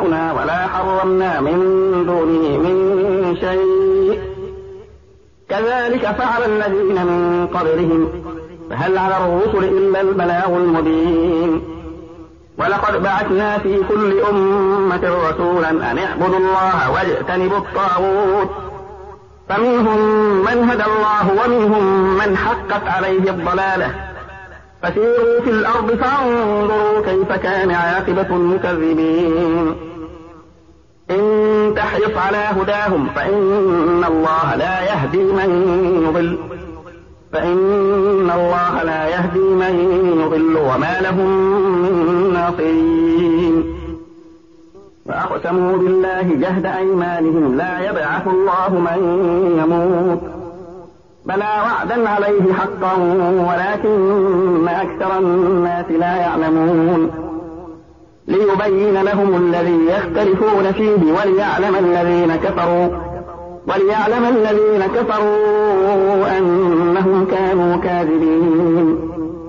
أمرنا ولا حرمنا من دونه من شيء كذلك فعل الذين من قبلهم فهل على الرسل إلا البلاغ المبين ولقد بعثنا في كل أمة رسولا أن اعبدوا الله واجتنبوا الطاغوت فمنهم من هدى الله ومنهم من حقت عليه الضلالة فسيروا في الأرض فانظروا كيف كان عاقبة المكذبين إن تحرص على هداهم فإن الله لا يهدي من يضل وما لهم من ناصرين وأقسموا بالله جهد أيمانهم لا يبعث الله من يموت بلى وعدا عليه حقا ولكن أكثر الناس لا يعلمون ليبين لهم الذي يختلفون فيه وليعلم الذين كفروا أنهم كانوا كاذبين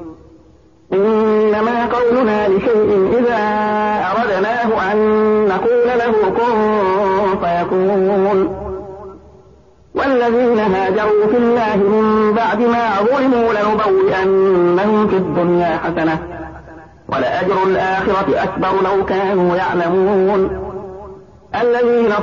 إنما قولنا لشيء إذا أردناه أن نقول له كن فيكون والذين هاجروا في الله من بعد ما ظلموا لنبوئنهم في الدنيا حسنة ولأجر الآخرة أكبر لو كانوا يعلمون الذين